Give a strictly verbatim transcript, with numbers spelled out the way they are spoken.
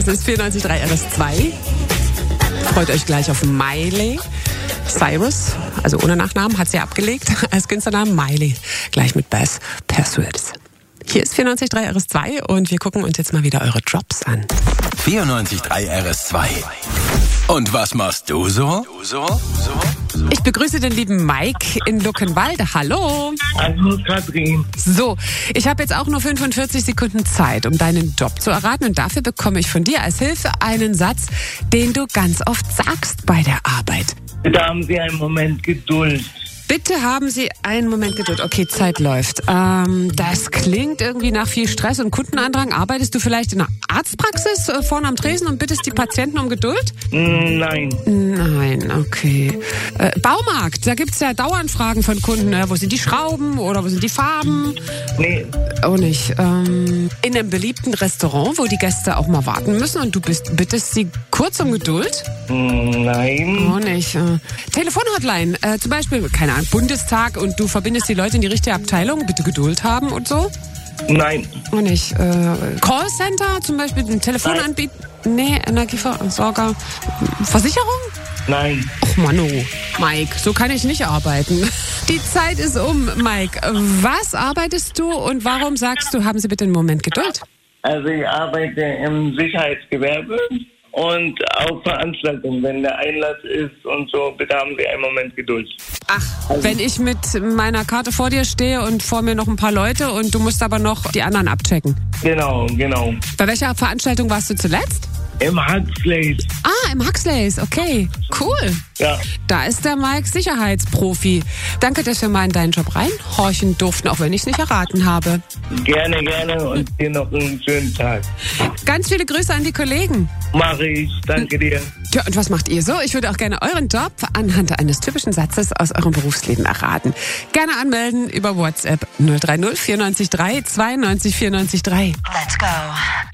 Das ist vierundneunzig Komma drei R S zwei. Freut euch gleich auf Miley Cyrus, also ohne Nachnamen, hat sie abgelegt als Künstlernamen Miley, gleich mit Bass Passwords. Hier ist vierundneunzig Komma drei R S zwei und wir gucken uns jetzt mal wieder eure Jobs an. vierundneunzig Komma drei R S zwei. Und was machst du so? Du so? So? Ich begrüße den lieben Mike in Luckenwalde. Hallo. Hallo Katrin. So, ich habe jetzt auch nur fünfundvierzig Sekunden Zeit, um deinen Job zu erraten. Und dafür bekomme ich von dir als Hilfe einen Satz, den du ganz oft sagst bei der Arbeit. Bitte haben Sie einen Moment Geduld. Bitte haben Sie einen Moment Geduld. Okay, Zeit läuft. Ähm, das klingt irgendwie nach viel Stress und Kundenandrang. Arbeitest du vielleicht in einer Arztpraxis äh, vorne am Tresen und bittest die Patienten um Geduld? Nein. Nein, okay. Äh, Baumarkt, da gibt's ja Daueranfragen von Kunden. Äh, wo sind die Schrauben oder wo sind die Farben? Nee. Auch nicht. Ähm, in einem beliebten Restaurant, wo die Gäste auch mal warten müssen und du bist, bittest sie kurz um Geduld? Nein. Auch nicht. Äh, Telefonhotline, äh, zum Beispiel, keine Ahnung, Bundestag und du verbindest die Leute in die richtige Abteilung, bitte Geduld haben und so? Nein. Auch nicht. Äh, Callcenter, zum Beispiel ein Telefonanbieter? Nee, Energieversorger. Versicherung? Nein. Och Manno, Mike, so kann ich nicht arbeiten. Die Zeit ist um, Mike. Was arbeitest du und warum sagst du, haben Sie bitte einen Moment Geduld? Also ich arbeite im Sicherheitsgewerbe und auf Veranstaltungen, wenn der Einlass ist und so, bitte haben Sie einen Moment Geduld. Ach, wenn ich mit meiner Karte vor dir stehe und vor mir noch ein paar Leute und du musst aber noch die anderen abchecken. Genau, genau. Bei welcher Veranstaltung warst du zuletzt? Im Huxleys. Ah, im Huxleys, okay, cool. Ja. Da ist der Mike Sicherheitsprofi. Danke, dass wir mal in deinen Job reinhorchen durften, auch wenn ich es nicht erraten habe. Gerne, gerne und dir noch einen schönen Tag. Ganz viele Grüße an die Kollegen. Mache ich, danke dir. Ja, und was macht ihr so? Ich würde auch gerne euren Job anhand eines typischen Satzes aus eurem Berufsleben erraten. Gerne anmelden über WhatsApp null drei null vierundneunzig drei zweiundneunzig vierundneunzig drei. Let's go.